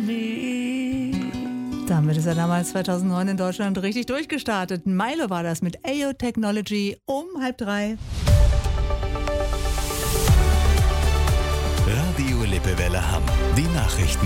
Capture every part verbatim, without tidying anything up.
Damit ist er damals zweitausendneun in Deutschland richtig durchgestartet. Milo war das mit A O Technology um halb drei. Radio Lippewelle Hamm. Die Nachrichten.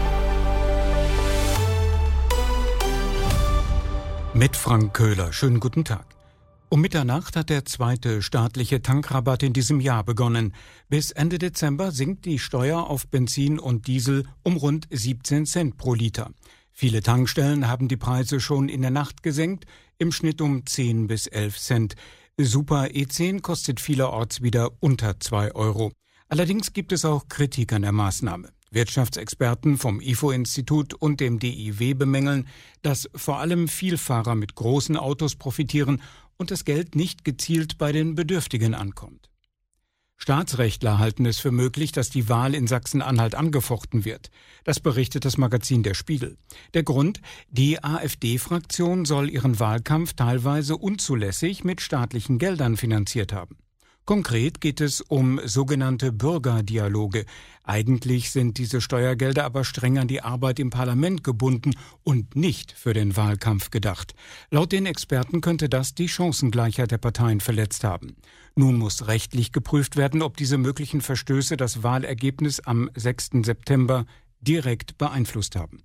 Mit Frank Köhler. Schönen guten Tag. Um Mitternacht hat der zweite staatliche Tankrabatt in diesem Jahr begonnen. Bis Ende Dezember sinkt die Steuer auf Benzin und Diesel um rund siebzehn Cent pro Liter. Viele Tankstellen haben die Preise schon in der Nacht gesenkt, im Schnitt um zehn bis elf Cent. Super E zehn kostet vielerorts wieder unter zwei Euro. Allerdings gibt es auch Kritik an der Maßnahme. Wirtschaftsexperten vom I F O-Institut und dem D I W bemängeln, dass vor allem Vielfahrer mit großen Autos profitieren und das Geld nicht gezielt bei den Bedürftigen ankommt. Staatsrechtler halten es für möglich, dass die Wahl in Sachsen-Anhalt angefochten wird. Das berichtet das Magazin Der Spiegel. Der Grund: Die AfD-Fraktion soll ihren Wahlkampf teilweise unzulässig mit staatlichen Geldern finanziert haben. Konkret geht es um sogenannte Bürgerdialoge. Eigentlich sind diese Steuergelder aber streng an die Arbeit im Parlament gebunden und nicht für den Wahlkampf gedacht. Laut den Experten könnte das die Chancengleichheit der Parteien verletzt haben. Nun muss rechtlich geprüft werden, ob diese möglichen Verstöße das Wahlergebnis am sechsten September direkt beeinflusst haben.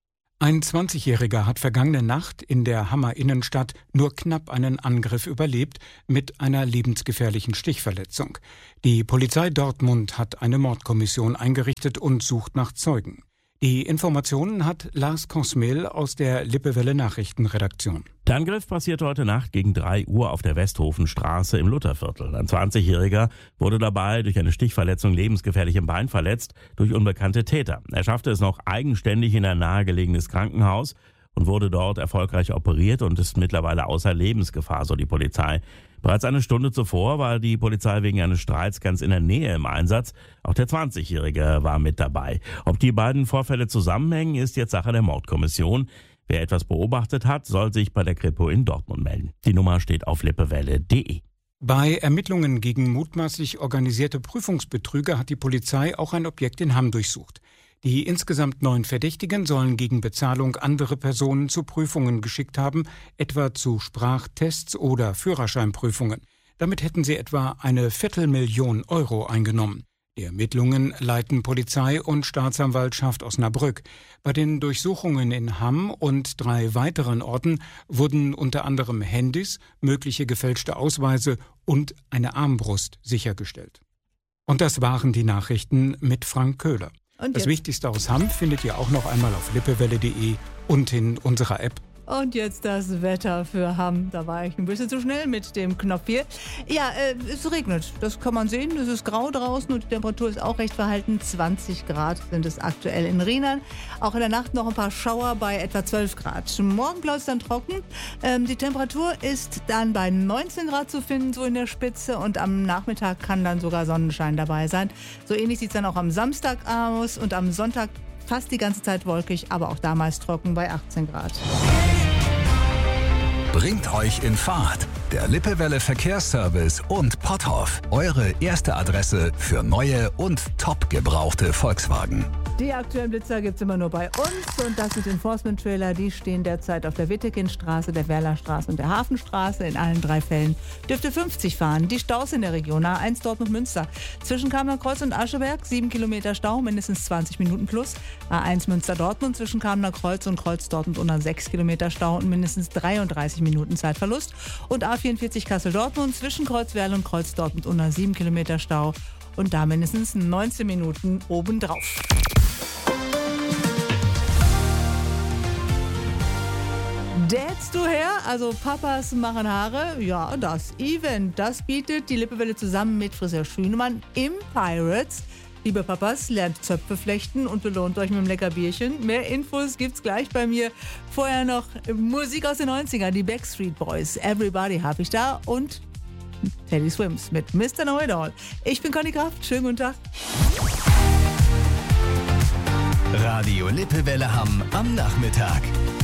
Ein zwanzigjähriger hat vergangene Nacht in der Hammer Innenstadt nur knapp einen Angriff überlebt mit einer lebensgefährlichen Stichverletzung. Die Polizei Dortmund hat eine Mordkommission eingerichtet und sucht nach Zeugen. Die Informationen hat Lars Kosmel aus der Lippewelle Nachrichtenredaktion. Der Angriff passierte heute Nacht gegen drei Uhr auf der Westhofenstraße im Lutherviertel. Ein zwanzigjähriger wurde dabei durch eine Stichverletzung lebensgefährlich im Bein verletzt durch unbekannte Täter. Er schaffte es noch eigenständig in ein nahegelegenes Krankenhaus und wurde dort erfolgreich operiert und ist mittlerweile außer Lebensgefahr, so die Polizei. Bereits eine Stunde zuvor war die Polizei wegen eines Streits ganz in der Nähe im Einsatz. Auch der zwanzigjährige war mit dabei. Ob die beiden Vorfälle zusammenhängen, ist jetzt Sache der Mordkommission. Wer etwas beobachtet hat, soll sich bei der Kripo in Dortmund melden. Die Nummer steht auf lippewelle punkt de. Bei Ermittlungen gegen mutmaßlich organisierte Prüfungsbetrüger hat die Polizei auch ein Objekt in Hamm durchsucht. Die insgesamt neun Verdächtigen sollen gegen Bezahlung andere Personen zu Prüfungen geschickt haben, etwa zu Sprachtests oder Führerscheinprüfungen. Damit hätten sie etwa eine Viertelmillion Euro eingenommen. Die Ermittlungen leiten Polizei und Staatsanwaltschaft Osnabrück. Bei den Durchsuchungen in Hamm und drei weiteren Orten wurden unter anderem Handys, mögliche gefälschte Ausweise und eine Armbrust sichergestellt. Und das waren die Nachrichten mit Frank Köhler. Und das jetzt? Wichtigste aus Hamm findet ihr auch noch einmal auf lippewelle punkt de und in unserer App. Und jetzt das Wetter für Hamm. Da war ich ein bisschen zu schnell mit dem Knopf hier. Ja, äh, es regnet. Das kann man sehen. Es ist grau draußen und die Temperatur ist auch recht verhalten. zwanzig Grad sind es aktuell in Rheinland. Auch in der Nacht noch ein paar Schauer bei etwa zwölf Grad. Morgen bleibt es dann trocken. Ähm, die Temperatur ist dann bei neunzehn Grad zu finden, so in der Spitze. Und am Nachmittag kann dann sogar Sonnenschein dabei sein. So ähnlich sieht es dann auch am Samstag aus und am Sonntag fast die ganze Zeit wolkig, aber auch damals trocken bei achtzehn Grad. Bringt euch in Fahrt. Der Lippewelle Verkehrsservice und Potthoff. Eure erste Adresse für neue und top gebrauchte Volkswagen. Die aktuellen Blitzer gibt es immer nur bei uns und das sind Enforcement-Trailer, die stehen derzeit auf der Wittekindstraße, der Werlerstraße und der Hafenstraße. In allen drei Fällen dürfte fünfzig fahren. Die Staus in der Region A eins Dortmund-Münster. Zwischen Kamener-Kreuz und Ascheberg sieben Kilometer Stau, mindestens zwanzig Minuten plus. A eins Münster-Dortmund zwischen Kamener-Kreuz und Kreuz-Dortmund-Unna sechs Kilometer Stau und mindestens dreiunddreißig Minuten Zeitverlust. Und A vierundvierzig Kassel-Dortmund zwischen Kreuzwerl und Kreuz-Dortmund-Unna sieben Kilometer Stau und da mindestens neunzehn Minuten obendrauf. Dads du her, also Papas machen Haare, ja, das Event, das bietet die Lippewelle zusammen mit Friseur Schünemann im Pirates. Liebe Papas, lernt Zöpfe flechten und belohnt euch mit einem lecker Bierchen. Mehr Infos gibt's gleich bei mir. Vorher noch Musik aus den neunzigern, die Backstreet Boys, Everybody habe ich da und Teddy Swims mit Mister Know It All. Ich bin Conny Kraft, schönen guten Tag. Radio Lippewelle Hamm am Nachmittag.